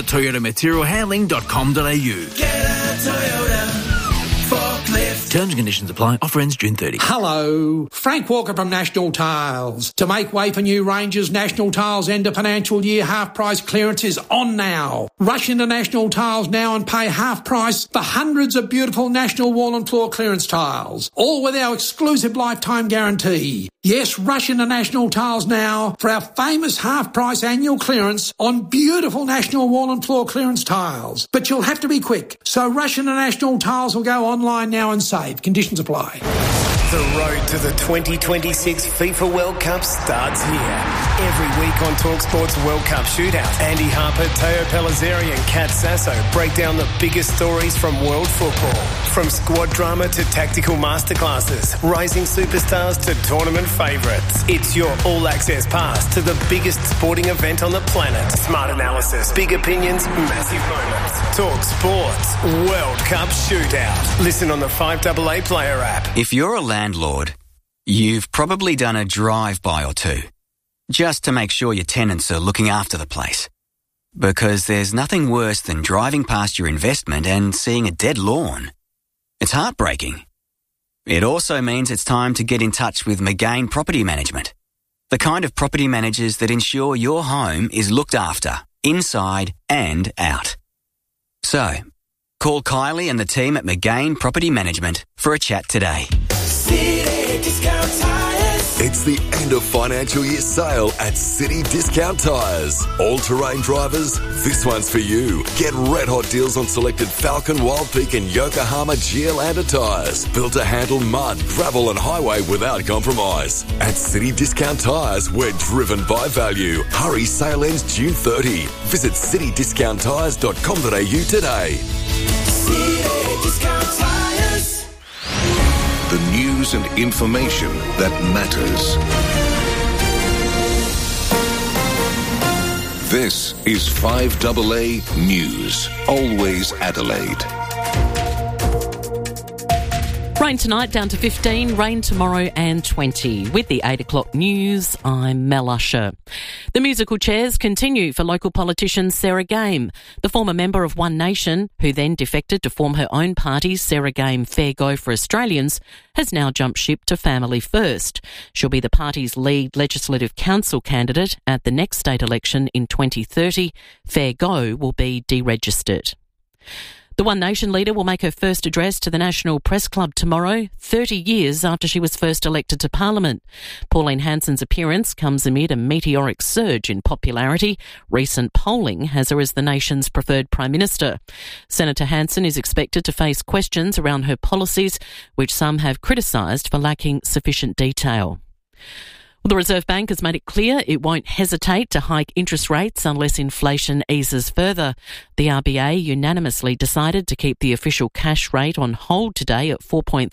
toyotamaterialhandling.com.au. Get a Toyota forklift. Terms and conditions apply. Offer ends June 30. Hello, Frank Walker from National Tiles. To make way for new ranges, National Tiles end of financial year half price clearance is on now. Rush into National Tiles now and pay half price for hundreds of beautiful National wall and floor clearance tiles, all with our exclusive lifetime guarantee. Yes, rush into National Tiles now for our famous half price annual clearance on beautiful National wall and floor clearance tiles. But you'll have to be quick, so rush into National Tiles or go online now and save. Conditions apply. The road to the 2026 FIFA World Cup starts here. Every week on TalkSport's World Cup Shootout, Andy Harper, Teo Pellizzeri and Kat Sasso break down the biggest stories from world football. From squad drama to tactical masterclasses, rising superstars to tournament favourites. It's your all-access pass to the biggest sporting event on the planet. Smart analysis, big opinions, massive moments. TalkSport's World Cup Shootout. Listen on the 5AA Player app. If you're a landlord, you've probably done a drive-by or two, just to make sure your tenants are looking after the place. Because there's nothing worse than driving past your investment and seeing a dead lawn. It's heartbreaking. It also means it's time to get in touch with McGain Property Management, the kind of property managers that ensure your home is looked after, inside and out. So, call Kylie and the team at McGain Property Management for a chat today. City Discount Tires. It's the end of financial year sale at City Discount Tires. All-terrain drivers, this one's for you. Get red hot deals on selected Falcon, Wild Peak and Yokohama Geolandar tyres. Built to handle mud, gravel and highway without compromise. At City Discount Tires, we're driven by value. Hurry, sale ends June 30. Visit citydiscounttires.com.au today. City Discount Tires. The news and information that matters. This is 5AA News. Always Adelaide. Rain tonight down to 15, rain tomorrow and 20. With the 8 o'clock news, I'm Mel Usher. The musical chairs continue for local politician Sarah Game. The former member of One Nation, who then defected to form her own party, Sarah Game Fair Go for Australians, has now jumped ship to Family First. She'll be the party's lead Legislative Council candidate at the next state election in 2030. Fair Go will be deregistered. The One Nation leader will make her first address to the National Press Club tomorrow, 30 years after she was first elected to Parliament. Pauline Hanson's appearance comes amid a meteoric surge in popularity. Recent polling has her as the nation's preferred Prime Minister. Senator Hanson is expected to face questions around her policies, which some have criticised for lacking sufficient detail. The Reserve Bank has made it clear it won't hesitate to hike interest rates unless inflation eases further. The RBA unanimously decided to keep the official cash rate on hold today at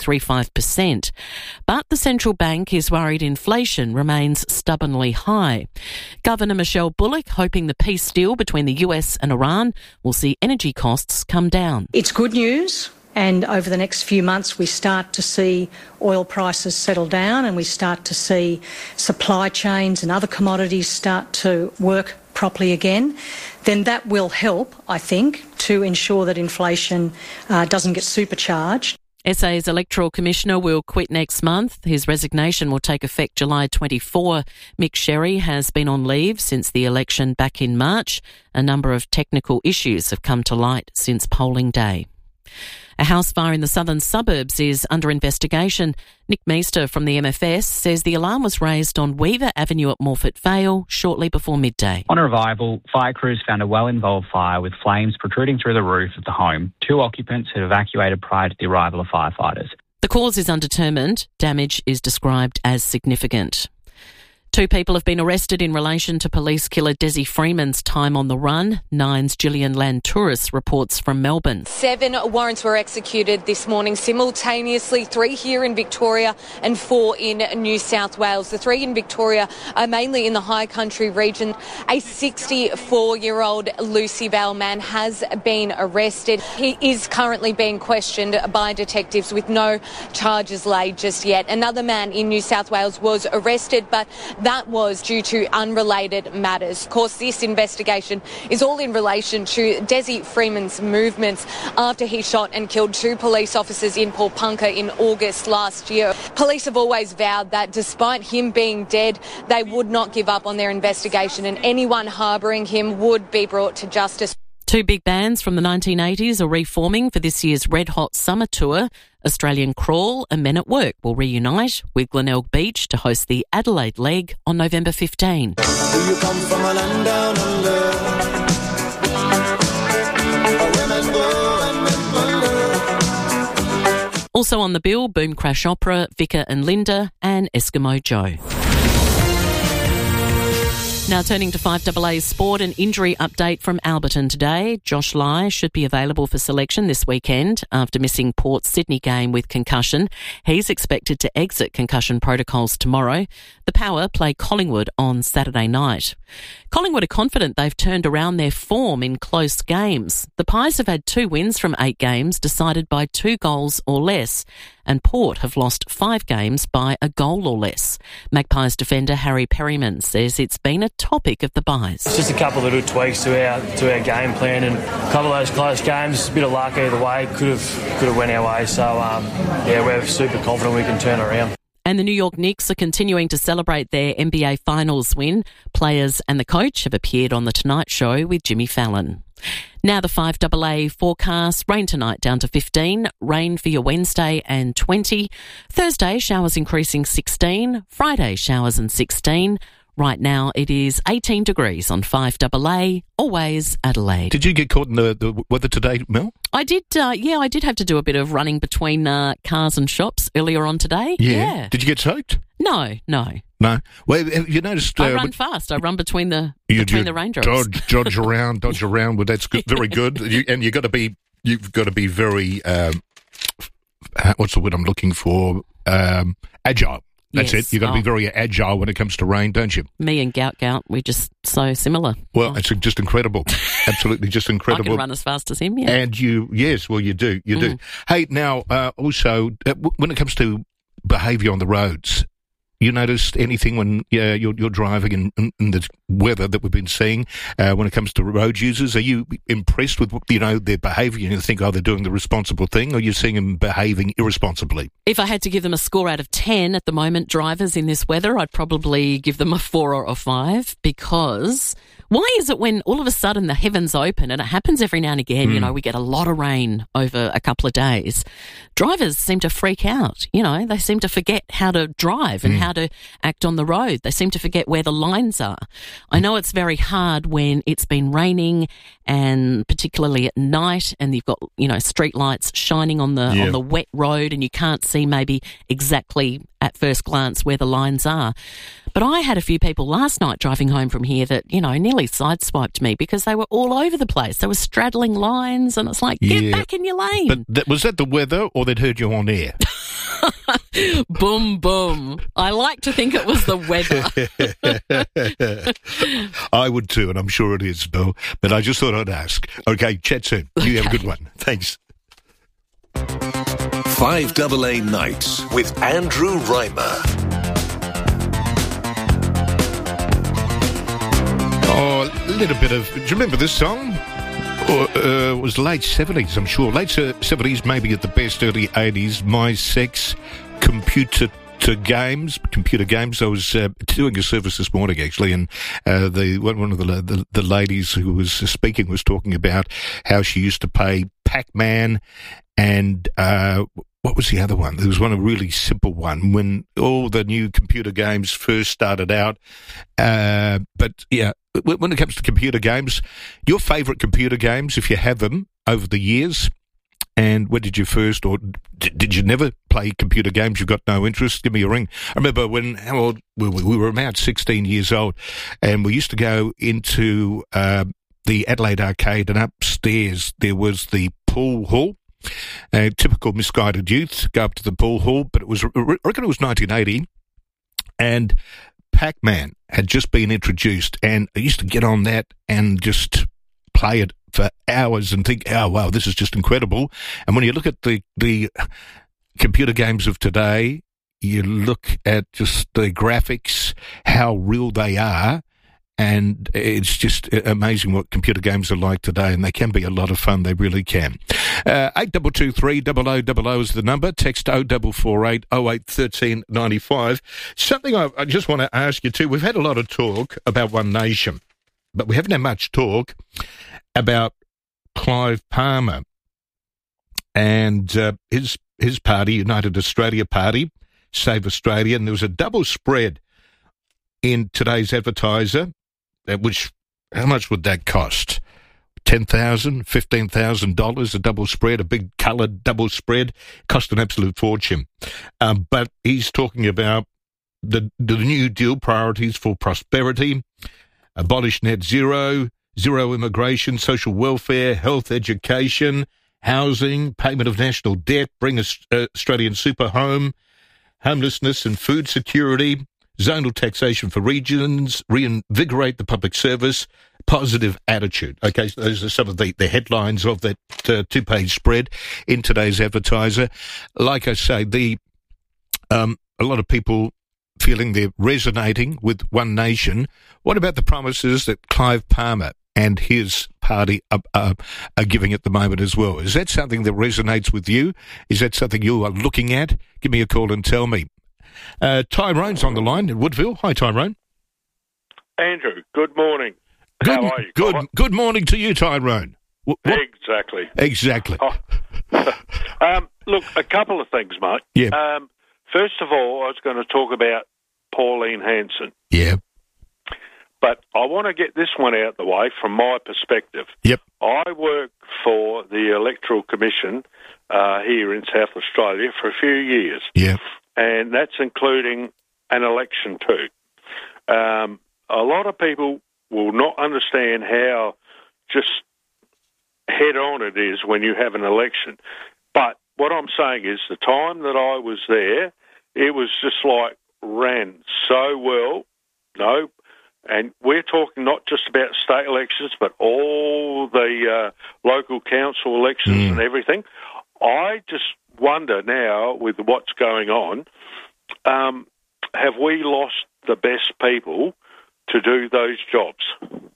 4.35%. But the central bank is worried inflation remains stubbornly high. Governor Michelle Bullock hoping the peace deal between the US and Iran will see energy costs come down. It's good news. And over the next few months, we start to see oil prices settle down and we start to see supply chains and other commodities start to work properly again, then that will help, I think, to ensure that inflation doesn't get supercharged. SA's Electoral Commissioner will quit next month. His resignation will take effect July 24. Mick Sherry has been on leave since the election back in March. A number of technical issues have come to light since polling day. A house fire in the southern suburbs is under investigation. Nick Meester from the MFS says the alarm was raised on Weaver Avenue at Morphett Vale shortly before midday. On arrival, fire crews found a well-involved fire with flames protruding through the roof of the home. 2 occupants had evacuated prior to the arrival of firefighters. The cause is undetermined. Damage is described as significant. 2 people have been arrested in relation to police killer Desi Freeman's time on the run. Nine's Gillian Lantouris reports from Melbourne. 7 warrants were executed this morning simultaneously, 3 here in Victoria and 4 in New South Wales. The 3 in Victoria are mainly in the High Country region. A 64-year-old Lucy Vale man has been arrested. He is currently being questioned by detectives with no charges laid just yet. Another man in New South Wales was arrested, but that was due to unrelated matters. Of course, this investigation is all in relation to Desi Freeman's movements after he shot and killed 2 police officers in Paulpunka in August last year. Police have always vowed that despite him being dead, they would not give up on their investigation and anyone harbouring him would be brought to justice. 2 big bands from the 1980s are reforming for this year's Red Hot Summer Tour. Australian Crawl and Men at Work will reunite with Glenelg Beach to host the Adelaide leg on November 15. Do you come from a land down under? Women go and men wonder. Also on the bill, Boom Crash Opera, Vicar and Linda and Eskimo Joe. Now turning to 5AA's sport, an injury update from Alberton today. Josh Lai should be available for selection this weekend after missing Port Sydney game with concussion. He's expected to exit concussion protocols tomorrow. The Power play Collingwood on Saturday night. Collingwood are confident they've turned around their form in close games. The Pies have had 2 wins from 8 games decided by 2 goals or less, and Port have lost 5 games by a goal or less. Magpies defender Harry Perryman says it's been a topic of the buys. It's just a couple of little tweaks to our game plan, and a couple of those close games, a bit of luck either way, could have went our way. So we're super confident we can turn around. And the New York Knicks are continuing to celebrate their NBA Finals win. Players and the coach have appeared on The Tonight Show with Jimmy Fallon. Now the 5AA forecast. Rain tonight down to 15. Rain for your Wednesday and 20. Thursday, showers increasing 16. Friday, showers and 16. Right now it is 18 degrees on 5AA, always Adelaide. Did you get caught in the weather today, Mel? I did, I did have to do a bit of running between cars and shops earlier on today. Yeah. Did you get soaked? No. No? Well, have you noticed... I run fast. I run between the raindrops. Dodge around. Well, that's good, very good. You've got to be very, what's the word I'm looking for? Agile. That's it. You've got to be very agile when it comes to rain, don't you? Me and Gout, we're just so similar. Well, it's just incredible. Absolutely just incredible. I can run as fast as him, yeah. And you do. Do. Hey, now, also, when it comes to behaviour on the roads, you noticed anything when you're driving in the weather that we've been seeing when it comes to road users? Are you impressed with their behaviour? You think, they're doing the responsible thing, or are you seeing them behaving irresponsibly? If I had to give them a score out of 10 at the moment, drivers in this weather, I'd probably give them a 4 or a 5, because why is it when all of a sudden the heavens open, and it happens every now and again, we get a lot of rain over a couple of days, drivers seem to freak out. They seem to forget how to drive and how to act on the road. They seem to forget where the lines are. I know it's very hard when it's been raining, and particularly at night, and you've got, street lights shining on the wet road, and you can't see maybe exactly at first glance where the lines are. But I had a few people last night driving home from here that, nearly sideswiped me because they were all over the place. They were straddling lines, and it's like, get back in your lane. But was that the weather, or they'd heard you on air? Boom, boom. I like to think it was the weather. I would too, and I'm sure it is, Bill. But I just thought I'd ask. Okay, chat soon. You have a good one. Thanks. 5AA Nights with Andrew Reimer. Oh, a little bit of... Do you remember this song? It was late 70s, I'm sure. Late 70s, maybe at the best, early 80s. My Sex, Computer Games. I was doing a service this morning, actually, and one of the ladies who was speaking was talking about how she used to play Pac-Man and... what was the other one? There was a really simple one when all the new computer games first started out. But yeah, when it comes to computer games, your favourite computer games, if you have them over the years, And when did you first, or did you never play computer games? You've got no interest? Give me a ring. I remember how old we were about 16 years old, and we used to go into the Adelaide Arcade, and upstairs there was the pool hall. Typical misguided youth go up to the pool hall, but I reckon it was 1980, and Pac-Man had just been introduced, and I used to get on that and just play it for hours and think, oh, wow, this is just incredible. And when you look at the computer games of today, you look at just the graphics, how real they are, and it's just amazing what computer games are like today, and they can be a lot of fun. They really can. 8223 0000 is the number. Text 0448 08 1395. Something I just want to ask you too. We've had a lot of talk about One Nation, but we haven't had much talk about Clive Palmer and his party, United Australia Party, Save Australia, and there was a double spread in today's Advertiser, which, how much would that cost? $10,000, $15,000 a double spread, a big coloured double spread, cost an absolute fortune. But he's talking about the New Deal priorities for prosperity, abolish net zero, zero immigration, social welfare, health, education, housing, payment of national debt, bring Australian super home, homelessness and food security, zonal taxation for regions, reinvigorate the public service, positive attitude. Okay, so those are some of the headlines of that two-page spread in today's Advertiser. Like I say, a lot of people feeling they're resonating with One Nation. What about the promises that Clive Palmer and his party are giving at the moment as well? Is that something that resonates with you? Is that something you are looking at? Give me a call and tell me. Tyrone's on the line in Woodville. Hi, Tyrone. Andrew, good morning. How are you? Good morning to you, Tyrone. Exactly. Exactly. Look, a couple of things, mate. Yeah. First of all, I was going to talk about Pauline Hanson. Yeah. But I want to get this one out of the way from my perspective. Yep. I work for the Electoral Commission here in South Australia for a few years. Yeah. And that's including an election too. A lot of people will not understand how just head-on it is when you have an election. But what I'm saying is the time that I was there, it was just like ran so well, and we're talking not just about state elections, but all the local council elections and everything. I just wonder now with what's going on, have we lost the best people to do those jobs?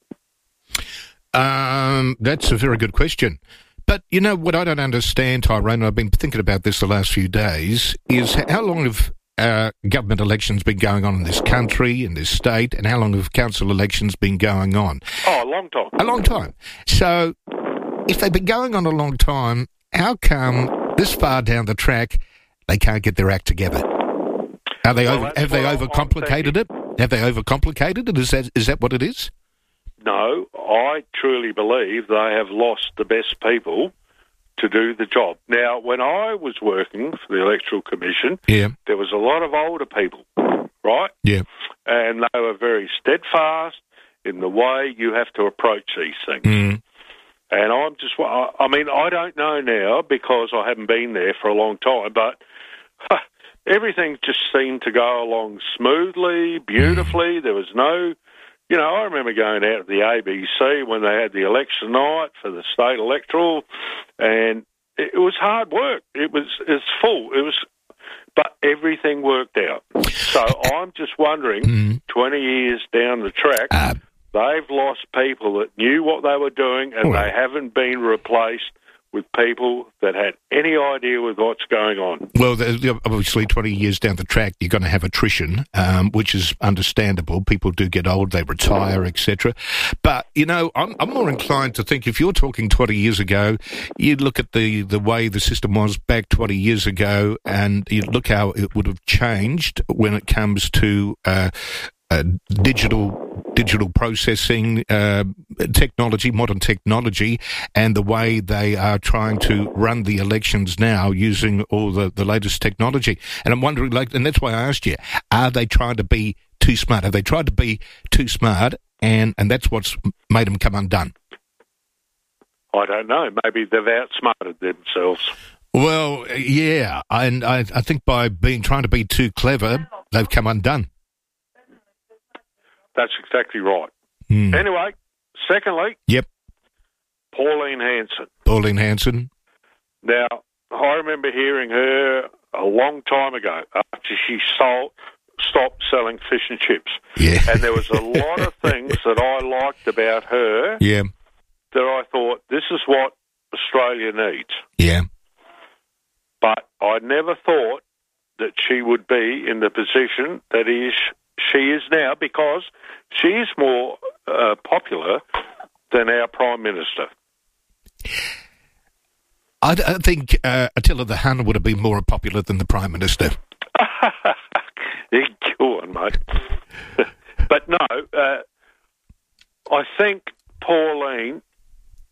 That's a very good question. But you know what I don't understand, Tyrone, and I've been thinking about this the last few days, is how long have government elections been going on in this country, in this state, and how long have council elections been going on? Oh, a long time. A long time. So if they've been going on a long time, how come this far down the track they can't get their act together? Have they overcomplicated it? Have they overcomplicated it? Is that what it is? No, I truly believe they have lost the best people to do the job. Now, when I was working for the Electoral Commission, there was a lot of older people, right? Yeah. And they were very steadfast in the way you have to approach these things. And I don't know now because I haven't been there for a long time, but everything just seemed to go along smoothly, beautifully. There was no... I remember going out to the ABC when they had the election night for the state electoral, and it was hard work. It's full. But everything worked out. So I'm just wondering, 20 years down the track, they've lost people that knew what they were doing, and they haven't been replaced with people that had any idea with what's going on. Well, obviously 20 years down the track, you're going to have attrition, which is understandable. People do get old, they retire, etc. But, I'm more inclined to think if you're talking 20 years ago, you look at the way the system was back 20 years ago and you look how it would have changed when it comes to digital processing technology, modern technology, and the way they are trying to run the elections now using all the latest technology. And I'm wondering, and that's why I asked you, are they trying to be too smart? Have they tried to be too smart, and that's what's made them come undone? I don't know. Maybe they've outsmarted themselves. Well, yeah, and I think by trying to be too clever, they've come undone. That's exactly right. Anyway, secondly, Pauline Hanson. Now, I remember hearing her a long time ago after she stopped selling fish and chips. Yeah. And there was a lot of things that I liked about her that I thought, this is what Australia needs. Yeah. But I never thought that she would be in the position that she is now, because she is more popular than our Prime Minister. I think Attila the Hun would have been more popular than the Prime Minister. Go on, mate. But no, I think Pauline